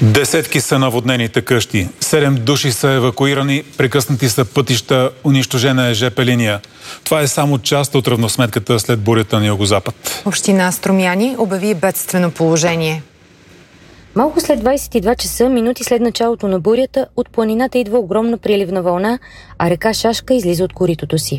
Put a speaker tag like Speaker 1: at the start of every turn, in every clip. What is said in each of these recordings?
Speaker 1: Десетки са наводнените къщи. 7 души са евакуирани, прекъснати са пътища, унищожена е ЖП линия. Това е само част от равносметката след бурята на югозапад.
Speaker 2: Община Струмяни обяви бедствено положение.
Speaker 3: Малко след 22 часа, минути след началото на бурята, от планината идва огромна приливна вълна, а река Шашка излиза от коритото си.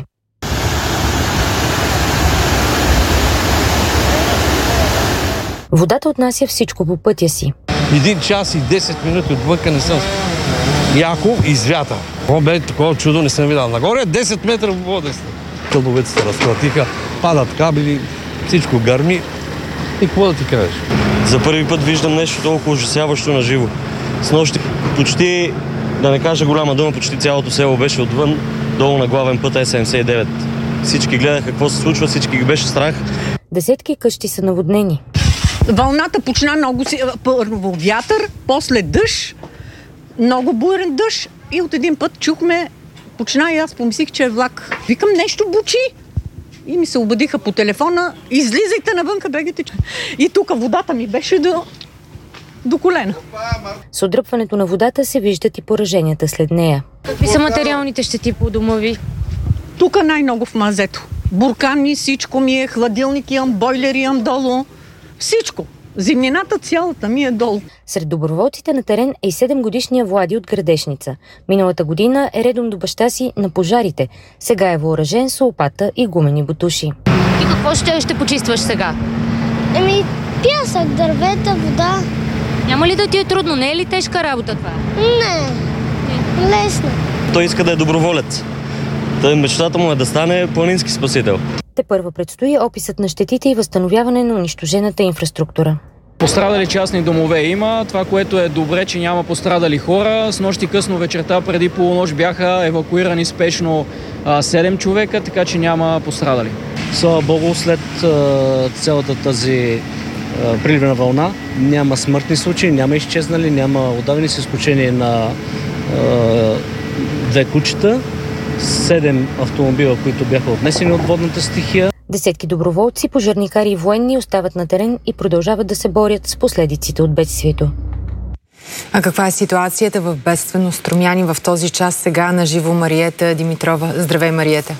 Speaker 3: Водата отнася всичко по пътя си.
Speaker 4: 1 час и 10 минути отвънка не съм. Яко извята. Такова чудо не съм видял. Нагоре 10 метра в вода. Кълбовете се разплатиха, падат кабели, всичко гърми. И какво да ти кажеш?
Speaker 5: За първи път виждам нещо толкова ужасяващо на живо. Снощи почти, да не кажа голяма дума, почти цялото село беше отвън, долу на главен път Е79. Всички гледаха какво се случва, всички ги беше страх.
Speaker 3: Десетки къщи са наводнени.
Speaker 6: Вълната почна много първо вятър, после дъжд, много бурен дъжд и от един път чухме, почна и аз помислих, че е влак. Викам, нещо бучи. И ми се обадиха по телефона, излизайте навънка, бегайте. И тук водата ми беше до колена.
Speaker 3: С отдръпването на водата се виждат и пораженията след нея. Какви са материалните щети по дома ви?
Speaker 6: Тук най-много в мазето. Буркани, всичко ми е, хладилник имам, бойлер имам долу. Всичко. Зимнината цялата ми е долу.
Speaker 3: Сред доброволците на терен е и 7-годишния Влади от Градешница. Миналата година е редом до баща си на пожарите. Сега е въоръжен с лопата и гумени ботуши. И какво ще почистваш сега?
Speaker 7: Пясък, дървета, вода.
Speaker 3: Няма ли да ти е трудно? Не е ли тежка работа това?
Speaker 7: Не. Лесно.
Speaker 5: Той иска да е доброволец. Мечтата му е да стане планински спасител.
Speaker 3: Тепърва предстои описът на щетите и възстановяване на унищожената инфраструктура.
Speaker 8: Пострадали частни домове има. Това, което е добре, че няма пострадали хора. Снощи късно вечерта преди полунощ бяха евакуирани спешно 7 човека, така че няма пострадали.
Speaker 9: Слава Богу, след цялата тази приливна вълна няма смъртни случаи, няма изчезнали, няма удавени с изключение на 2 кучета, 7 автомобила, които бяха отнесени от водната стихия.
Speaker 3: Десетки доброволци, пожарникари и военни остават на терен и продължават да се борят с последиците от бедствието.
Speaker 2: А каква е ситуацията в бедствено Струмяни в този час? Сега на живо Мариета Димитрова. Здравей, Мариета!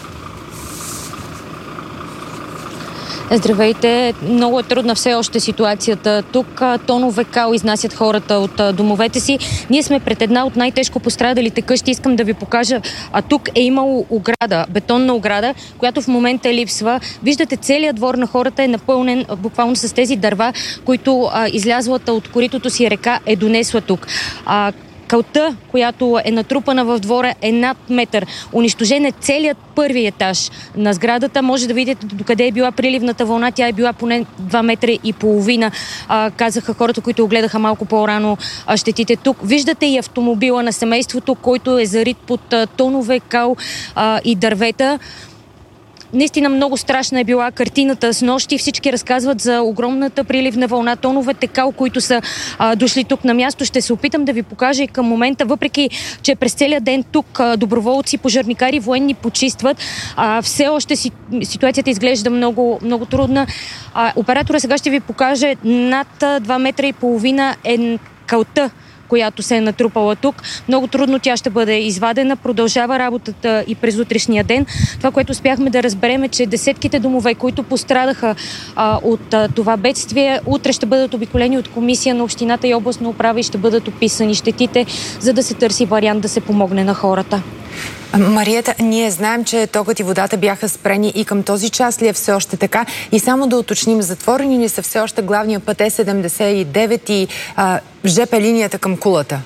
Speaker 3: Здравейте! Много е трудна все още ситуацията. Тук тонове кал изнасят хората от домовете си. Ние сме пред една от най-тежко пострадалите къщи. Искам да ви покажа. Тук е имало ограда, бетонна ограда, която в момента липсва. Виждате, целият двор на хората е напълнен буквално с тези дърва, които излязлата от коритото си река е донесла тук. Кълта, която е натрупана в двора, е над метър. Унищожен е целият първи етаж на сградата. Може да видите докъде е била приливната вълна. Тя е била поне 2 метра и половина. Казаха хората, които огледаха малко по-рано щетите тук. Виждате и автомобила на семейството, който е зарит под тонове кал и дървета. Наистина много страшна е била картината с нощи. Всички разказват за огромната приливна вълна, тоновете кал, които са дошли тук на място. Ще се опитам да ви покажа и към момента, въпреки че през целия ден тук доброволци, пожарникари, военни почистват. Все още ситуацията изглежда много, много трудна. Оператора сега ще ви покаже над 2 метра и половина е калта, която се е натрупала тук. Много трудно тя ще бъде извадена. Продължава работата и през утрешния ден. Това, което успяхме да разберем е, че десетките домове, които пострадаха от това бедствие, утре ще бъдат обиколени от комисия на общината и областна управа и ще бъдат описани щетите, за да се търси вариант да се помогне на хората.
Speaker 2: Мариета, ние знаем, че токът и водата бяха спрени и към този час ли е все още така? И само да уточним, затворени ли са все още главния път Е79 и ЖП линията към Кулата?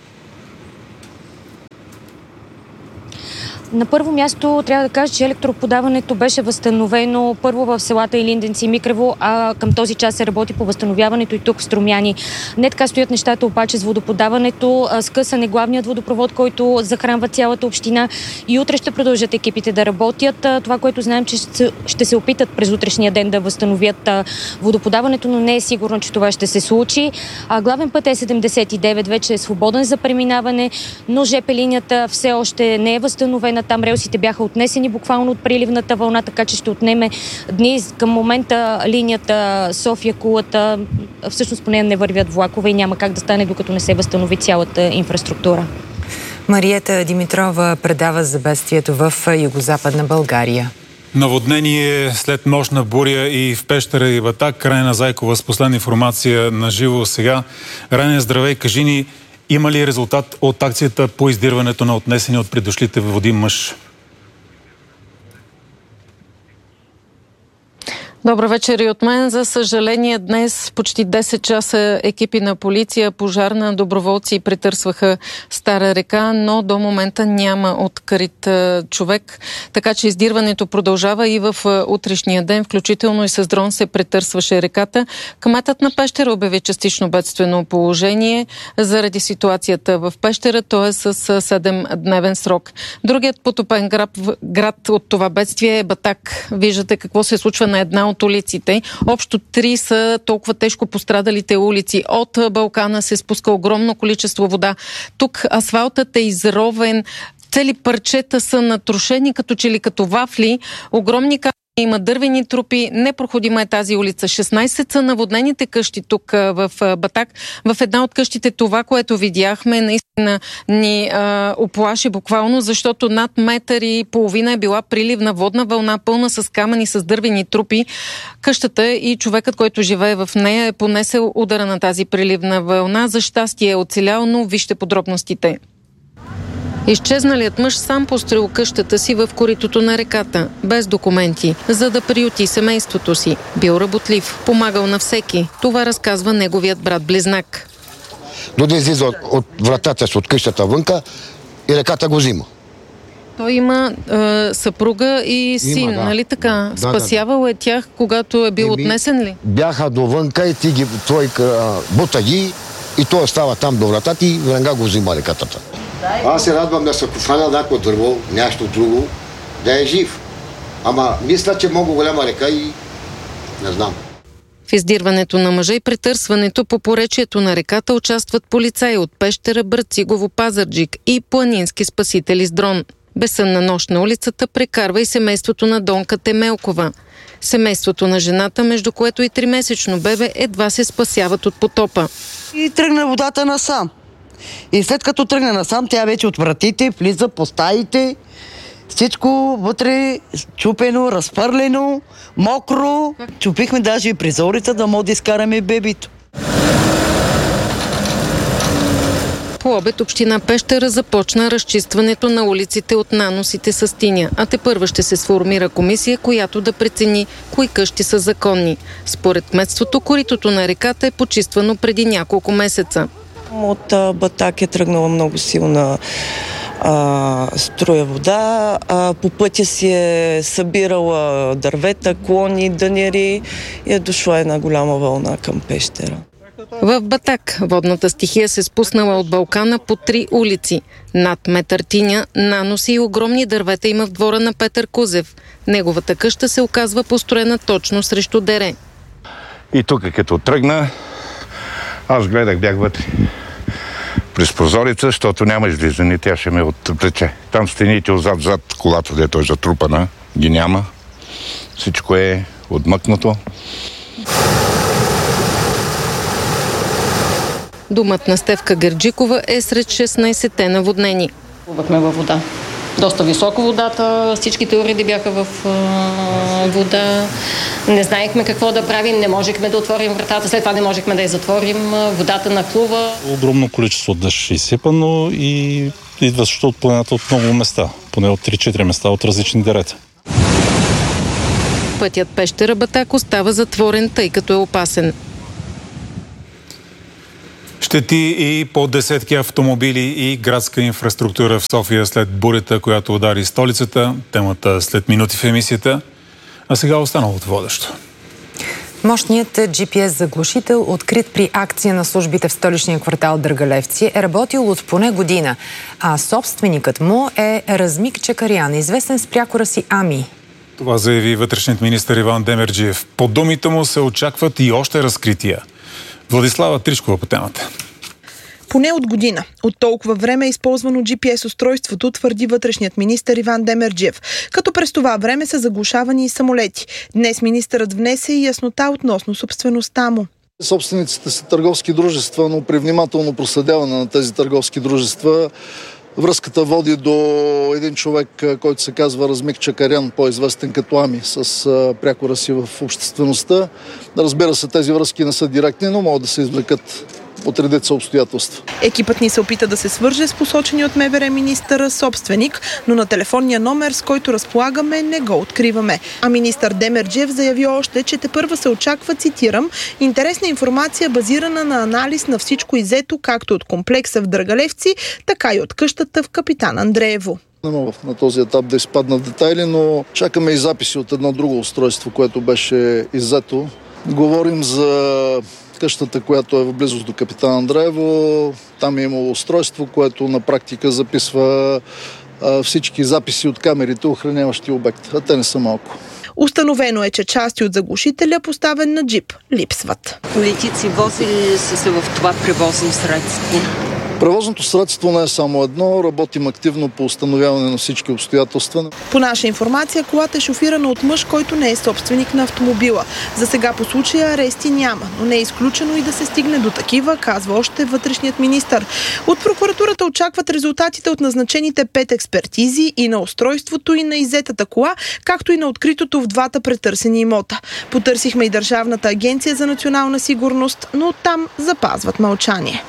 Speaker 3: На първо място трябва да кажа, че електроподаването беше възстановено първо в селата Илинденци и Микрево, а към този час се работи по възстановяването и тук в Струмяни. Не така стоят нещата обаче с водоподаването. Скъсан е главният водопровод, който захранва цялата община и утре ще продължат екипите да работят. Това, което знаем, че ще се опитат през утрешния ден да възстановят водоподаването, но не е сигурно, че това ще се случи. Главен път Е79 вече е свободен за преминаване, но ЖП линията все още не е възстановена. района. Там релсите бяха отнесени буквално от приливната вълна, така че ще отнеме дни. Към момента линията София-Кулата, всъщност по нея не вървят влакове и няма как да стане, докато не се възстанови цялата инфраструктура.
Speaker 2: Мариета Димитрова предава за бедствието в югозападна България.
Speaker 1: Наводнение след мощна буря и в Пещера и Батак. Райна Зайкова с последна информация на живо сега. Райна, здравей, кажи ни, има ли резултат от акцията по издирването на отнесени от придошлите води мъж?
Speaker 10: Добър вечер и от мен. За съжаление, днес почти 10 часа екипи на полиция, пожарна, доброволци претърсваха Стара река, но до момента няма открит човек. Така че издирването продължава и в утрешния ден, включително и с дрон се претърсваше реката. Кметът на Пещера обяви частично бедствено положение заради ситуацията в Пещера, т.е. с 7-дневен срок. Другият потопен град от това бедствие е Батак. Виждате какво се случва на една от улиците. Общо 3 са толкова тежко пострадалите улици. От Балкана се спуска огромно количество вода. Тук асфалтът е изровен, цели парчета са натрушени като че ли като вафли, огромни камъни, има дървени трупи, непроходима е тази улица. 16 са наводнените къщи тук в Батак. В една от къщите това, което видяхме, наистина ни оплаши буквално, защото над 1,5 метра е била приливна водна вълна, пълна с камъни, с дървени трупи. Къщата и човекът, който живее в нея, е понесел удара на тази приливна вълна. За щастие е оцелял, но вижте подробностите. Изчезналият мъж сам построил къщата си в коритото на реката, без документи, за да приюти семейството си. Бил работлив, помагал на всеки. Това разказва неговият брат-близнак.
Speaker 11: До да излиза от вратата си от къщата вънка и реката го взима.
Speaker 10: Той има съпруга и син, нали така? Спасявал е тях, когато е бил отнесен ли?
Speaker 11: Бяха до вънка и той бута ги и той става там до вратата и веднага го взима реката. Аз се радвам да се хвана някакво дърво, нещо друго, да е жив. Ама мисля, че много голяма река и не знам.
Speaker 10: В издирването на мъжа и претърсването по поречието на реката участват полицаи от Пещера, Брацигово, Пазарджик и планински спасители с дрон. Безсънна нощ на улицата прекарва и семейството на Донка Темелкова. Семейството на жената, между което и 3-месечно бебе, едва се спасяват от потопа.
Speaker 12: И тръгна водата насам. И след като тръгне насам, тя вече от вратите влиза по стаите, всичко вътре чупено, разпърлено, мокро. Чупихме даже и призорите, да може да изкараме бебито.
Speaker 10: По обед община Пещера започна разчистването на улиците от наносите с тиня, а тепърва ще се сформира комисия, която да прецени кои къщи са законни. Според кметството, коритото на реката е почиствано преди няколко месеца.
Speaker 13: От Батак е тръгнала много силна струя вода. По пътя си е събирала дървета, клони, дънери и е дошла една голяма вълна към Пещера.
Speaker 10: В Батак водната стихия се спуснала от Балкана по 3 улици. Над метър тиня, наноси и огромни дървета има в двора на Петър Кузев. Неговата къща се оказва построена точно срещу дере.
Speaker 14: И тук като тръгна, аз гледах, бях вътре през прозореца, защото няма излизане, тя ще ме отвлече. Там стените отзад колата, дето е затрупана, ги няма. Всичко е отмъкнато.
Speaker 10: Домът на Стевка Герджикова е сред 16-те наводнени.
Speaker 15: Плувахме във вода. Доста високо водата, всичките уреди бяха в вода. Не знаехме какво да правим, не можехме да отворим вратата, след това не можехме да я затворим, водата нахлува.
Speaker 16: Огромно количество дъжд е изсипано и идващо от планината от много места, поне от 3-4 места от различни дерета.
Speaker 10: Пътят Пещера Батак остава затворен, тъй като е опасен.
Speaker 1: Щети и по десетки автомобили и градска инфраструктура в София след бурята, която удари столицата. Темата след минути в емисията. А сега останалото водещо.
Speaker 2: Мощният GPS-заглушител, открит при акция на службите в столичния квартал Драгалевци, е работил от поне година, а собственикът му е Размик Чакарян, известен с прякора си Ами.
Speaker 1: Това заяви вътрешният министър Иван Демерджиев. По думите му се очакват и още разкрития. Владислава Тришкова по темата.
Speaker 17: Поне от година. От толкова време е използвано GPS устройството, твърди вътрешният министър Иван Демерджиев. Като през това време са заглушавани и самолети. Днес министърът внесе и яснота относно собствеността му.
Speaker 18: Собствениците са търговски дружества, но при внимателно проследяване на тези търговски дружества връзката води до един човек, който се казва Размик Чакарян, по-известен като Ами, с прякора си в обществеността. Разбира се, тези връзки не са директни, но могат да се извлекат от редица обстоятелства.
Speaker 17: Екипът ни се опита да се свърже с посочени от МВР министъра собственик, но на телефонния номер, с който разполагаме, не го откриваме. А министър Демерджиев заяви още, че тепърва се очаква, цитирам, интересна информация, базирана на анализ на всичко иззето, както от комплекса в Драгалевци, така и от къщата в Капитан Андреево.
Speaker 18: Не мога на този етап да изпадна в детайли, но чакаме и записи от едно друго устройство, което беше иззето. Говорим за къщата, която е в близост до Капитан Андреево. Там е имало устройство, което на практика записва всички записи от камерите, охраняващи обект. А те не са малко.
Speaker 17: Установено е, че части от заглушителя, поставен на джип, липсват.
Speaker 19: Политици возили са се в това превозно средство?
Speaker 18: Превозното средство не е само едно, работим активно по установяване на всички обстоятелства.
Speaker 17: По наша информация, колата е шофирана от мъж, който не е собственик на автомобила. За сега по случая арести няма, но не е изключено и да се стигне до такива, казва още вътрешният министър. От прокуратурата очакват резултатите от назначените 5 експертизи и на устройството, и на иззетата кола, както и на откритото в двата претърсени имота. Потърсихме и Държавната агенция за национална сигурност, но там запазват мълчание.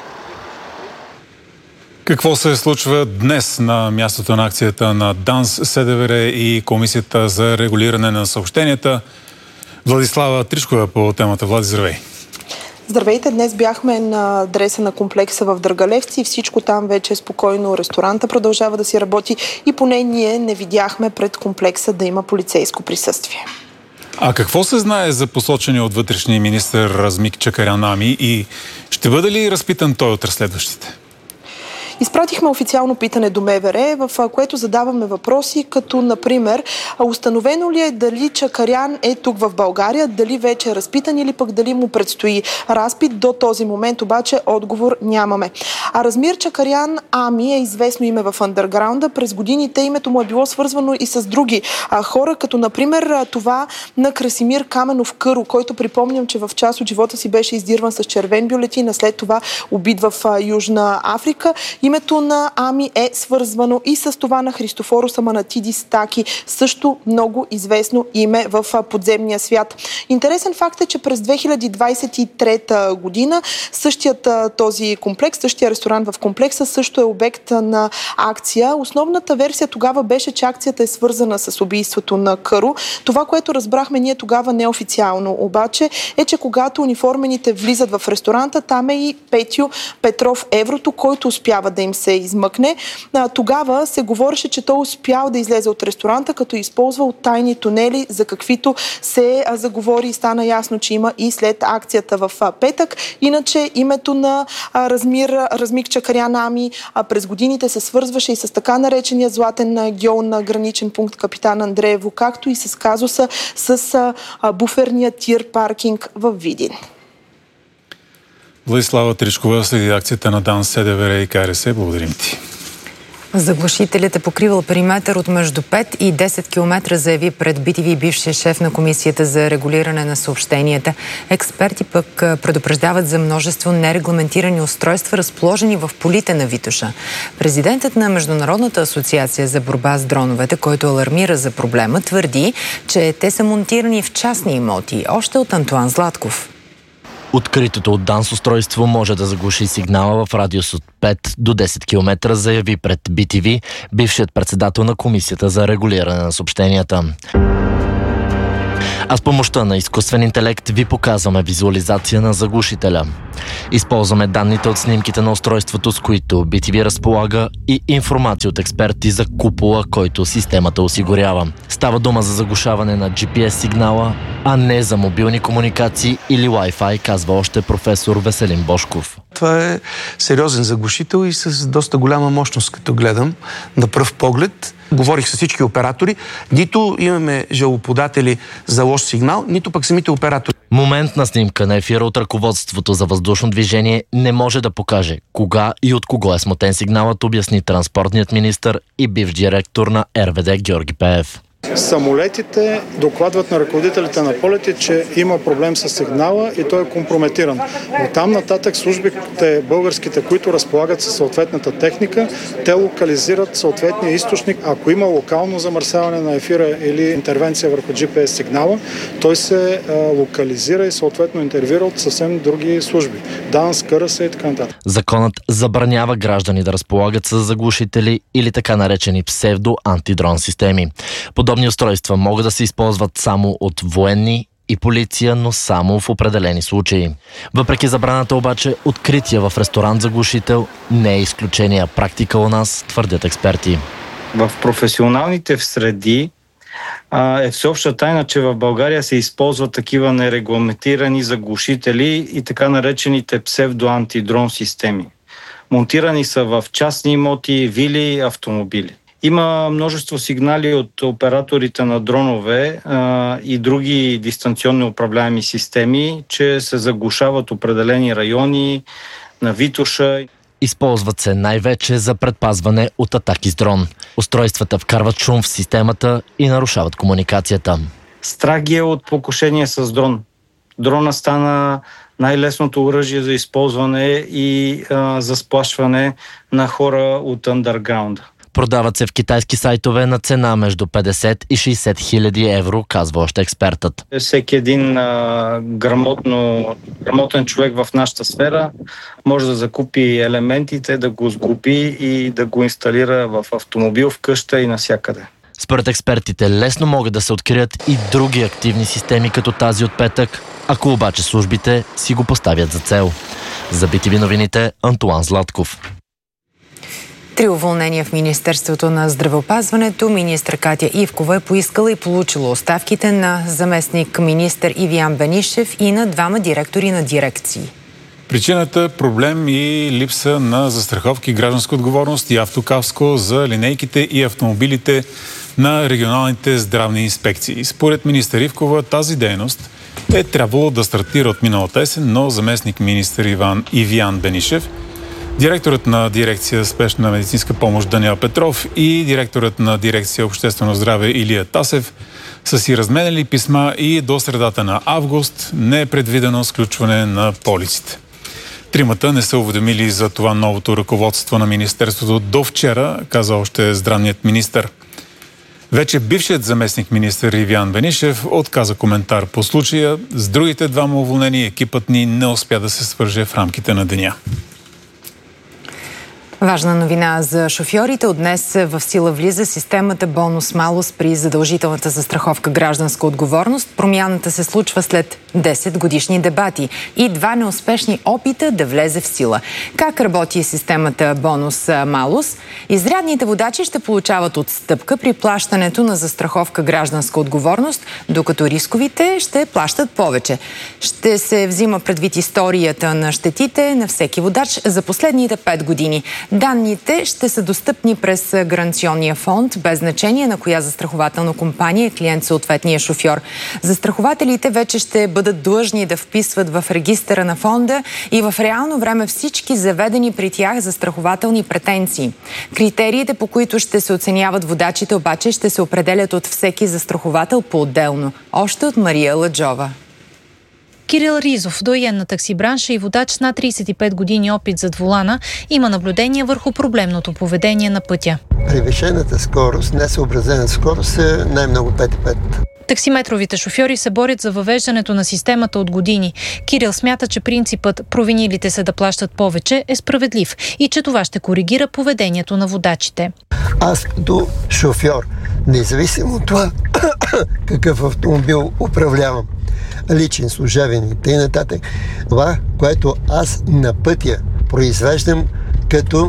Speaker 1: Какво се случва днес на мястото на акцията на ДАНС, СДВР и Комисията за регулиране на съобщенията? Владислава Тришкова по темата. Влади, здравей!
Speaker 17: Здравейте! Днес бяхме на адреса на комплекса в Драгалевци и всичко там вече е спокойно. Ресторанта продължава да си работи и поне ние не видяхме пред комплекса да има полицейско присъствие.
Speaker 1: А какво се знае за посочения от вътрешния министър Размик Чакарян Ами и ще бъде ли разпитан той от разследващите?
Speaker 17: Изпратихме официално питане до МВР, в което задаваме въпроси, като, например, установено ли е дали Чакарян е тук в България, дали вече е разпитан или пък дали му предстои разпит. До този момент обаче отговор нямаме. А Размир Чакарян Ами е известно име в андерграунда. През годините името му е било свързвано и с други хора, като, например, това на Красимир Каменов Къро, който припомням, че в част от живота си беше издирван с червен бюлетин, а след това убит в Южна Африка. Името на Ами е свързвано и с това на Христофорос Аманатидис Таки, също много известно име в подземния свят. Интересен факт е, че през 2023 година същият този комплекс, същия ресторант в комплекса също е обект на акция. Основната версия тогава беше, че акцията е свързана с убийството на Къро. Това, което разбрахме ние тогава неофициално обаче, е, че когато униформените влизат в ресторанта, там е и Петю Петров Еврото, който успява да им се измъкне. Тогава се говореше, че той успял да излезе от ресторанта, като използвал тайни тунели, за каквито се заговори и стана ясно, че има и след акцията в петък. Иначе името на Размик Чакарян Ами през годините се свързваше и с така наречения златен гьол на граничен пункт Капитан Андреево, както и с казуса с буферния тир паркинг в Видин.
Speaker 1: Владислава Тришкова следи акцията на ДАНС, СДВР и КРС. Благодарим ти.
Speaker 2: Заглушителят е покривал периметър от между 5 и 10 км, заяви пред BTV бившия шеф на Комисията за регулиране на съобщенията. Експерти пък предупреждават за множество нерегламентирани устройства, разположени в полите на Витоша. Президентът на Международната асоциация за борба с дроновете, който алармира за проблема, твърди, че те са монтирани в частни имоти. Още от Антуан Златков.
Speaker 20: Откритото от ДАНС устройство може да заглуши сигнала в радиус от 5 до 10 км, заяви пред BTV бившият председател на Комисията за регулиране на съобщенията. А с помощта на изкуствен интелект ви показваме визуализация на заглушителя. Използваме данните от снимките на устройството, с които BTV разполага, и информация от експерти за купола, който системата осигурява. Става дума за заглушаване на GPS сигнала, а не за мобилни комуникации или Wi-Fi, казва още професор Веселин Божков.
Speaker 21: Това е сериозен заглушител и с доста голяма мощност, като гледам на пръв поглед. Говорих с всички оператори. Нито имаме жалоподатели за лош сигнал, нито пък самите оператори.
Speaker 20: Моментна снимка на ефира от ръководството за въздушно движение не може да покаже кога и от кого е смутен сигналът, обясни транспортният министър и бивш директор на РВД Георги Пеев.
Speaker 22: Самолетите докладват на ръководителите на полети, че има проблем с сигнала и той е компрометиран. От там нататък службите българските, които разполагат със съответната техника, те локализират съответния източник. Ако има локално замърсяване на ефира или интервенция върху GPS сигнала, той се локализира и съответно интервюира от съвсем други служби. ДАНС, КРС и така нататък.
Speaker 20: Законът забранява граждани да разполагат с заглушители или така наречени псевдо-антидрон системи. Подобни устройства могат да се използват само от военни и полиция, но само в определени случаи. Въпреки забраната обаче, открития в ресторант заглушител не е изключение. Практика у нас, твърдят експерти.
Speaker 23: В професионалните среди е всеобща тайна, че в България се използват такива нерегламентирани заглушители и така наречените псевдо-антидрон системи. Монтирани са в частни имоти, вили, автомобили. Има множество сигнали от операторите на дронове и други дистанционни управляеми системи, че се заглушават определени райони на Витоша.
Speaker 20: Използват се най-вече за предпазване от атаки с дрон. Устройствата вкарват шум в системата и нарушават комуникацията.
Speaker 23: Страх ги е от покушение с дрон. Дрона стана най-лесното оръжие за използване и за сплашване на хора от андерграунда.
Speaker 20: Продават се в китайски сайтове на цена между 50 и 60 хиляди евро, казва още експертът.
Speaker 23: Всеки един грамотен човек в нашата сфера може да закупи елементите, да го сглоби и да го инсталира в автомобил, в къща и навсякъде.
Speaker 20: Според експертите лесно могат да се открият и други активни системи като тази от петък, ако обаче службите си го поставят за цел. За BTV новините, Антуан Златков.
Speaker 2: 3 уволнения в Министерството на здравеопазването. Министър Катя Ивкова е поискала и получила оставките на заместник министър Ивиян Бенишев и на 2 директори на дирекции.
Speaker 1: Причината е проблем и липса на застраховки, гражданска отговорност и автокаско за линейките и автомобилите на регионалните здравни инспекции. Според министър Ивкова тази дейност е трябвало да стартира от миналата есен, но заместник министър Ивиян Бенишев, директорът на дирекция спешна медицинска помощ Даниел Петров и директорът на дирекция обществено здраве Илия Тасев са си разменяли писма и до средата на август не е предвидено сключване на полиците. 3 не са уведомили за това новото ръководство на министерството до вчера, каза още здравният министър. Вече бившият заместник министър Ивиян Бенишев отказа коментар по случая. С другите 2 уволнени екипът ни не успя да се свърже в рамките на деня.
Speaker 2: Важна новина за шофьорите. От днес в сила влиза системата бонус-малус при задължителната застраховка гражданска отговорност. Промяната се случва след 10 годишни дебати и 2 неуспешни опита да влезе в сила. Как работи системата бонус-малус? Изрядните водачи ще получават отстъпка при плащането на застраховка гражданска отговорност, докато рисковите ще плащат повече. Ще се взима предвид историята на щетите на всеки водач за последните 5 години. Данните ще са достъпни през гаранционния фонд, без значение на коя застрахователна компания е клиент съответния шофьор. Застрахователите вече ще бъдат длъжни да вписват в регистъра на фонда и в реално време всички заведени при тях застрахователни претенции. Критериите, по които ще се оценяват водачите, обаче ще се определят от всеки застраховател по-отделно. Още от Мария Ладжова.
Speaker 24: Кирил Ризов, доайен на таксибранша и водач с над 35 години опит зад волана, има наблюдение върху проблемното поведение на пътя.
Speaker 25: Превишената скорост, несъобразена скорост е най-много 5,5.
Speaker 24: Таксиметровите шофьори се борят за въвеждането на системата от години. Кирил смята, че принципът провинилите се да плащат повече е справедлив и че това ще коригира поведението на водачите.
Speaker 25: Аз като шофьор, независимо от това какъв автомобил управлявам, личен, служебен и т.н. Това, което аз на пътя произвеждам като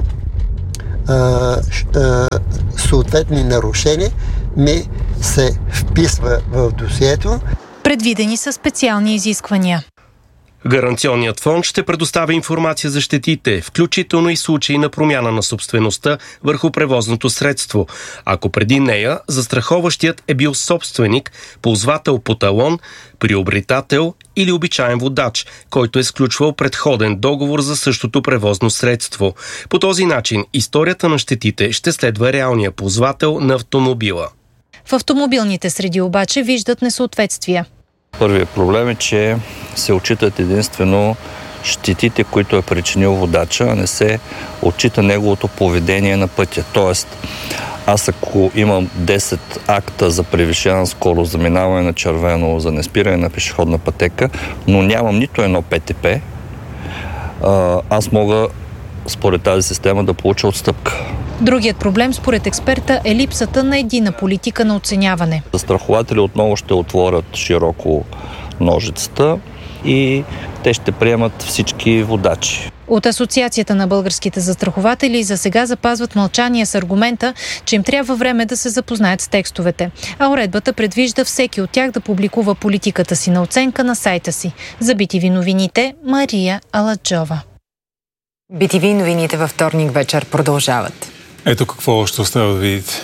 Speaker 25: съответни нарушения, ми се вписва в досието.
Speaker 24: Предвидени са специални изисквания.
Speaker 4: Гаранционният фонд ще предоставя информация за щетите, включително и случаи на промяна на собствеността върху превозното средство. Ако преди нея застраховащият е бил собственик, ползвател по талон, приобретател или обичаен водач, който е сключвал предходен договор за същото превозно средство. По този начин историята на щетите ще следва реалния ползвател на автомобила.
Speaker 24: В автомобилните среди обаче виждат несъответствия.
Speaker 5: Първият проблем е, че се отчитат единствено щетите, които е причинил водача, а не се отчита неговото поведение на пътя. Тоест, аз ако имам 10 акта за превишена скорост, за минаване на червено, за неспиране на пешеходна пътека, но нямам нито едно ПТП, аз мога според тази система да получа отстъпка.
Speaker 24: Другият проблем, според експерта, е липсата на единна политика на оценяване.
Speaker 5: Застрахователи отново ще отворят широко ножицата и те ще приемат всички водачи.
Speaker 24: От Асоциацията на българските застрахователи за сега запазват мълчание с аргумента, че им трябва време да се запознаят с текстовете. А уредбата предвижда всеки от тях да публикува политиката си на оценка на сайта си. За BTV новините, Мария Аладжова.
Speaker 2: BTV новините във вторник вечер продължават.
Speaker 1: Ето какво още остава да видите.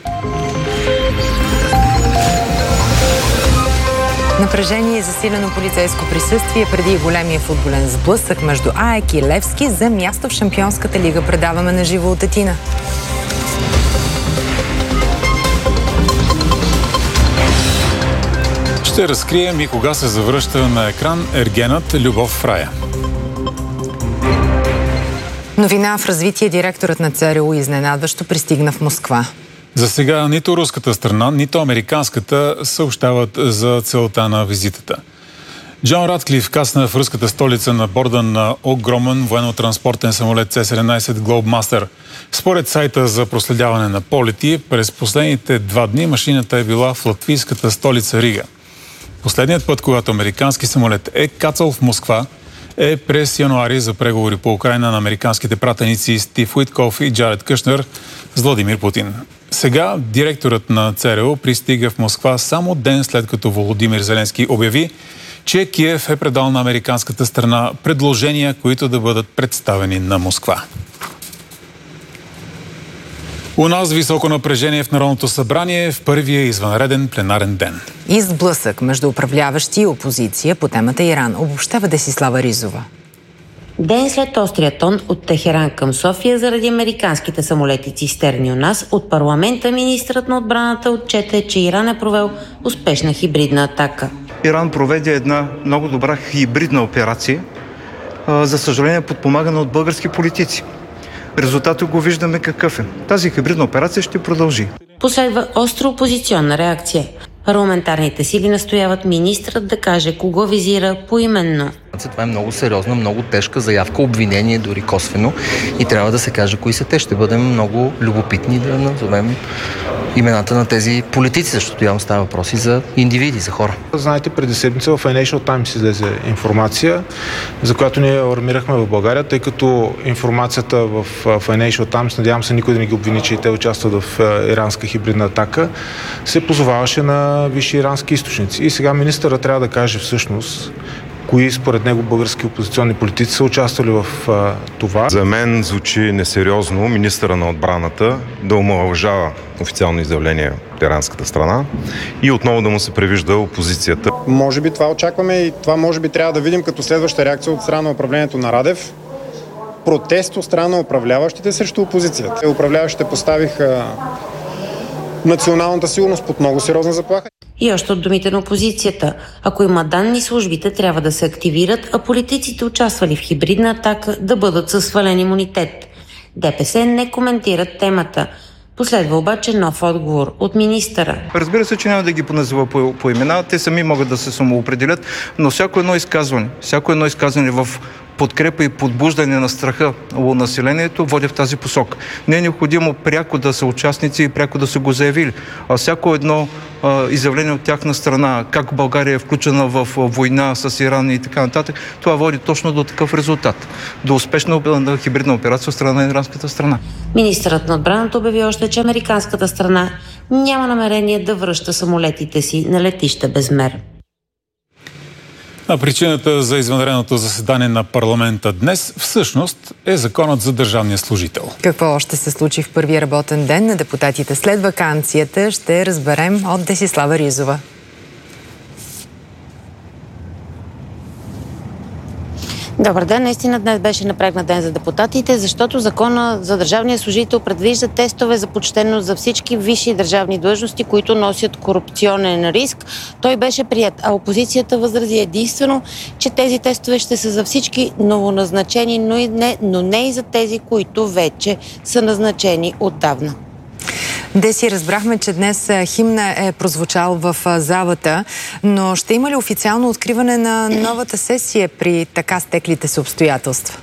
Speaker 2: Напрежение и засилено полицейско присъствие преди големия футболен сблъсък между АЕК и Левски за място в Шампионската лига. Предаваме на живо от Атина.
Speaker 1: Ще разкрием и кога се завръща на екран ергенът Любов в рая.
Speaker 2: Новина в развитие. Директорът на ЦРУ изненадващо пристигна в Москва.
Speaker 1: За сега нито руската страна, нито американската съобщават за целта на визитата. Джон Радклиф кацна в руската столица на борда на огромен военно-транспортен самолет C-17 Globemaster. Според сайта за проследяване на полети, през последните 2 дни машината е била в латвийската столица Рига. Последният път, когато американски самолет е кацал в Москва, е през януари за преговори по Украйна на американските пратеници Стив Уитков и Джаред Кушнер с Владимир Путин. Сега директорът на ЦРУ пристига в Москва само ден след като Володимир Зеленски обяви, че Киев е предал на американската страна предложения, които да бъдат представени на Москва. У нас високо напрежение в Народното събрание в първия извънреден пленарен ден.
Speaker 2: И сблъсък между управляващи и опозиция по темата Иран. Обобщава Десислава Ризова.
Speaker 6: Ден след острия тон от Техеран към София заради американските самолети цистерни у нас, от парламента министърът на отбраната отчете, че Иран е провел успешна хибридна атака.
Speaker 23: Иран проведе една много добра хибридна операция, за съжаление подпомагана от български политици. Резултатът го виждаме какъв е. Тази хибридна операция ще продължи.
Speaker 6: Последва остра опозиционна реакция. Парламентарните сили настояват министрът да каже кого визира поименно.
Speaker 7: Това е много сериозна, много тежка заявка, обвинение дори косвено и трябва да се каже кои са те. Ще бъдем много любопитни да назовем имената на тези политици, защото явно става въпроси за индивиди, за хора.
Speaker 8: Знаете, преди седмица в Financial Times излезе информация, за която ние алармирахме в България, тъй като информацията в Financial Times, надявам се никой да не ги обвини, че и те участват в иранска хибридна атака, се позоваваше на висши ирански източници. И сега министърът трябва да каже всъщност кои според него български опозиционни политици са участвали в това.
Speaker 26: За мен звучи несериозно министъра на отбраната да омаловажава официално изявление от иранската страна и отново да му се превижда опозицията.
Speaker 27: Може би това очакваме и това може би трябва да видим като следваща реакция от страна на управлението на Радев. Протест от страна на управляващите срещу опозицията. Управляващите поставиха националната сигурност под много сериозна заплаха.
Speaker 6: И още от думите на опозицията. Ако има данни, службите трябва да се активират, а политиците, участвали в хибридна атака, да бъдат със свален имунитет. ДПС не коментират темата. Последва обаче нов отговор от министъра.
Speaker 23: Разбира се, че няма да ги поназива по имена, те сами могат да се самоопределят, но всяко едно изказване в подкрепа и подбуждане на страха у населението води в тази посока. Не е необходимо пряко да са участници и пряко да са го заявили. А всяко едно изявление от тяхна страна, как България е включена в война с Иран и така нататък, това води точно до такъв резултат. До успешна хибридна операция от страна на иранската страна.
Speaker 6: Министърът на отбраната обяви още, че американската страна няма намерение да връща самолетите си на летище Безмер.
Speaker 1: А причината за извънредното заседание на парламента днес всъщност е законът за държавния служител.
Speaker 2: Какво още се случи в първия работен ден на депутатите след ваканцията, ще разберем от Десислава Ризова.
Speaker 6: Добър ден. Наистина днес беше напрегнат ден за депутатите, защото закона за държавния служител предвижда тестове за почтеност за всички висши държавни длъжности, които носят корупционен риск. Той беше прият, а опозицията възрази единствено, че тези тестове ще са за всички новоназначени, но не и за тези, които вече са назначени отдавна.
Speaker 2: Деси, разбрахме, че днес химна е прозвучал в залата, но ще има ли официално откриване на новата сесия при така стеклите се обстоятелства?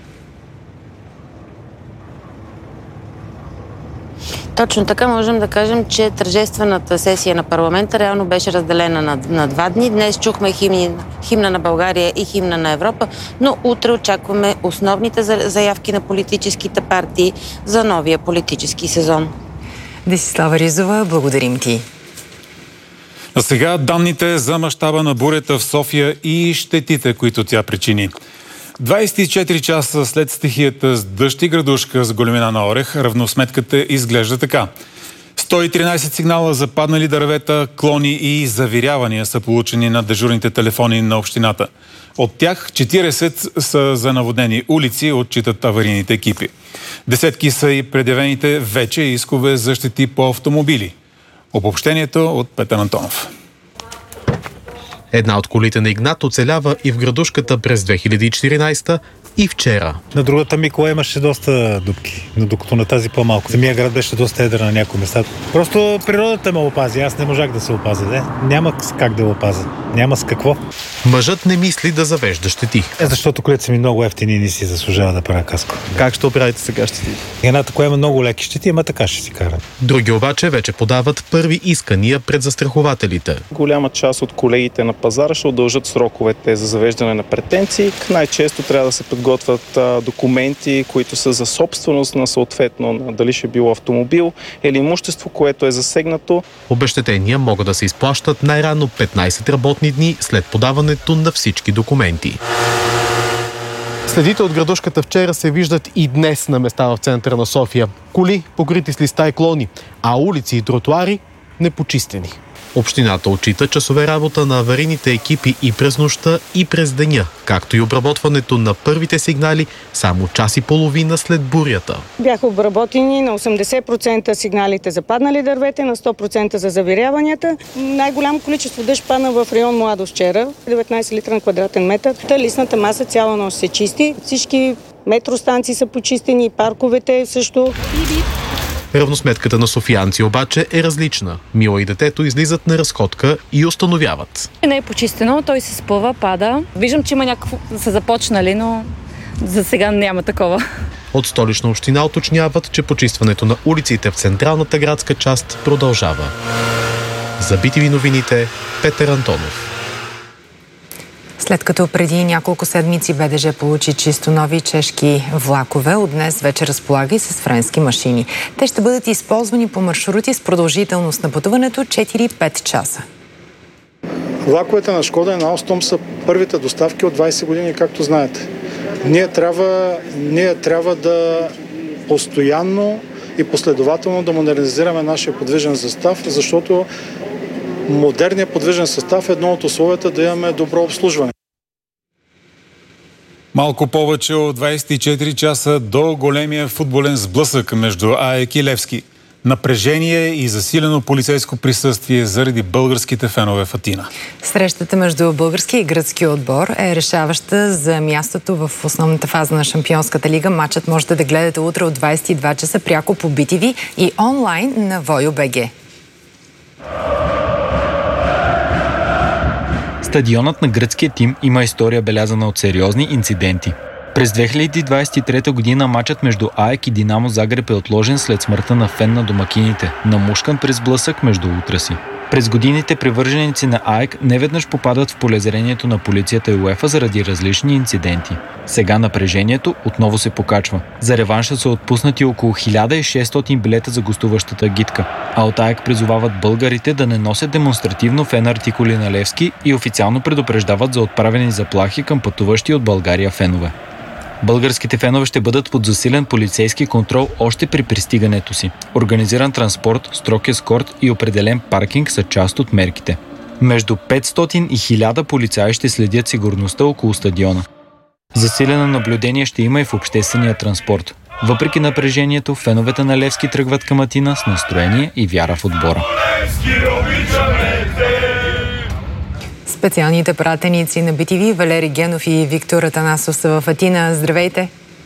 Speaker 6: Точно така можем да кажем, че тържествената сесия на парламента реално беше разделена на 2 дни. Днес чухме химна на България и химна на Европа, но утре очакваме основните заявки на политическите партии за новия политически сезон.
Speaker 2: Десислава Ризова, благодарим ти.
Speaker 1: А сега данните за мащаба на бурята в София и щетите, които тя причини. 24 часа след стихията с дъжд и градушка с големина на орех, равносметката изглежда така. 113 сигнала за паднали дървета, клони и завирявания са получени на дежурните телефони на общината. От тях 40 са за наводнени улици, отчитат аварийните екипи. Десетки са и предявените вече искове за щети по автомобили. Обобщението от Петър Антонов.
Speaker 3: Една от колите на Игнат оцелява и в градушката през 2014 и вчера.
Speaker 9: На другата Микола имаше доста дупки, но докато на тази по-малко. Самия град беше доста едър на някои места. Просто природата ме опази, аз не можах да се опазя. Няма как да опазя. Няма с какво.
Speaker 3: Мъжът не мисли да завежда щети.
Speaker 9: Защото колите са ми много ефтини и не си заслужава да правя каско.
Speaker 3: Как ще оправите сега щети?
Speaker 9: Едната кола има много леки щети, ама така ще си кара.
Speaker 3: Други обаче вече подават първи искания пред застрахователите.
Speaker 11: Голяма част от колегите на пазара ще удължат сроковете за завеждане на претенции. Най-често трябва да се подготвят документи, които са за собственост на съответно дали ще било автомобил или имущество, което е засегнато.
Speaker 3: Обезщетения могат да се изплащат най-рано 15 работни дни след подаването на всички документи. Следите от градушката вчера се виждат и днес на места в центъра на София. Коли покрити с листа и клони, а улици и тротуари непочистени. Общината отчита часове работа на аварийните екипи и през нощта, и през деня, както и обработването на първите сигнали само час и половина след бурята.
Speaker 12: Бяха обработени на 80% сигналите за паднали дървета, на 100% за завиряванията. Най-голямо количество дъжд падна в район Младост вчера, 19 литра на квадратен метър. Листната маса цяла нощ се чисти. Всички метростанции са почистени, парковете също.
Speaker 3: Равносметката на софиянци обаче е различна. Мила и детето излизат на разходка и установяват.
Speaker 13: Не е почистено, той се спъва, пада. Виждам, че има някакво са започнали, но за сега няма такова.
Speaker 3: От Столична община уточняват, че почистването на улиците в централната градска част продължава. За BTV новините, Петър Антонов.
Speaker 2: След като преди няколко седмици БДЖ получи чисто нови чешки влакове, от днес вече разполага и с френски машини. Те ще бъдат използвани по маршрути с продължителност на пътуването 4-5 часа.
Speaker 22: Влаковете на Шкода и на Алстом са първите доставки от 20 години, както знаете. Ние трябва да постоянно и последователно да модернизираме нашия подвижен състав, защото модерният подвижен състав е едно от условията да имаме добро обслужване.
Speaker 1: Малко повече от 24 часа до големия футболен сблъсък между АЕК и Левски. Напрежение и засилено полицейско присъствие заради българските фенове в Атина.
Speaker 2: Срещата между български и гръцки отбор е решаваща за мястото в основната фаза на Шампионската лига. Матчът можете да гледате утре от 22 часа пряко по BTV и онлайн на Voyo.bg.
Speaker 14: Стадионът на гръцкия тим има история белязана от сериозни инциденти. През 2023 година матчът между АЕК и Динамо Загреб е отложен след смъртта на фен на домакините, намушкан през сблъсък между утреси. През годините привърженици на АЕК неведнъж попадат в полезрението на полицията и УЕФА заради различни инциденти. Сега напрежението отново се покачва. За реванша са отпуснати около 1600 билета за гостуващата агитка, а от АЕК призовават българите да не носят демонстративно фен артикули на Левски и официално предупреждават за отправени заплахи към пътуващи от България фенове. Българските фенове ще бъдат под засилен полицейски контрол още при пристигането си. Организиран транспорт, строг ескорт и определен паркинг са част от мерките. Между 500 и 1000 полицаи ще следят сигурността около стадиона. Засилено наблюдение ще има и в обществения транспорт. Въпреки напрежението, феновете на Левски тръгват към Атина с настроение и вяра в отбора.
Speaker 2: Специалните пратеници на BTV Валери Генов и Виктор Атанасов са в Атина. Здравейте!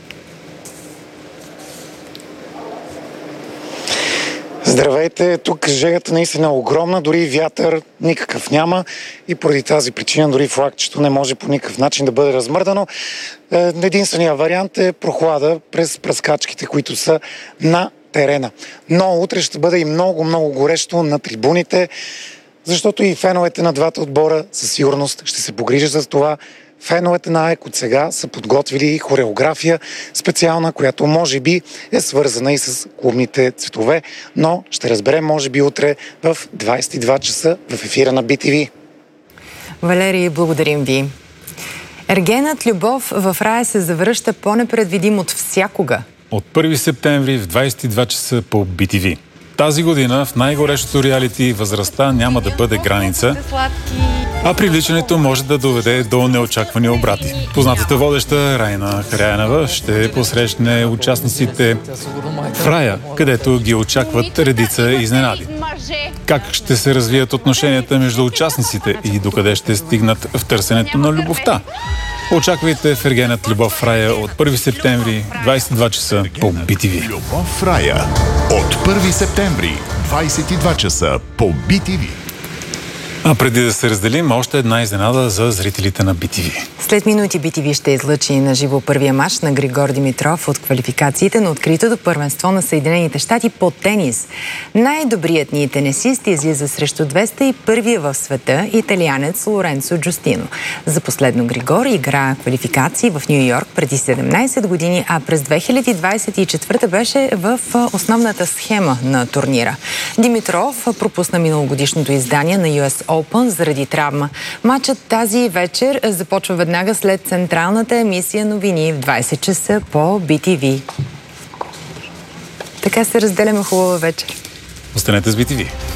Speaker 10: Здравейте! Тук жегата наистина е огромна, дори вятър никакъв няма и поради тази причина дори флагчето не може по никакъв начин да бъде размърдано. Единственият вариант е прохлада през пръскачките, които са на терена. Но утре ще бъде и много горещо на трибуните, защото и феновете на двата отбора със сигурност ще се погрижат за това. Феновете на АЕК от сега са подготвили хореография специална, която може би е свързана и с клубните цветове, но ще разберем може би утре в 22 часа в ефира на BTV.
Speaker 2: Валери, благодарим ви. Ергенът любов в рая се завръща по-непредвидим от всякога.
Speaker 1: От 1 септември в 22 часа по BTV. Тази година в най-горещото реалити възрастта няма да бъде граница, а привличането може да доведе до неочаквани обрати. Познатата водеща Райна Караянова ще посрещне участниците в рая, където ги очакват редица изненади. Как ще се развият отношенията между участниците и докъде ще стигнат в търсенето на любовта? Очаквайте в Ергенът любов в рая от 1 септември, 22 часа по BTV.
Speaker 15: Любов в рая от 1 септември, 22 часа по BTV.
Speaker 1: А преди да се разделим, още една изненада за зрителите на BTV.
Speaker 2: След минути BTV ще излъчи на живо първия мач на Григор Димитров от квалификациите на откритото първенство на Съединените щати по тенис. Най-добрият ни тенисист излиза срещу 201-вия в света италианец Лоренцо Джустино. За последно Григор игра квалификации в Ню Йорк преди 17 години, а през 2024 беше в основната схема на турнира. Димитров пропусна миналогодишното издание на US Open заради травма. Матчът тази вечер започва веднага след централната емисия новини в 20 часа по BTV. Така се разделяме. Хубава вечер.
Speaker 1: Останете с BTV.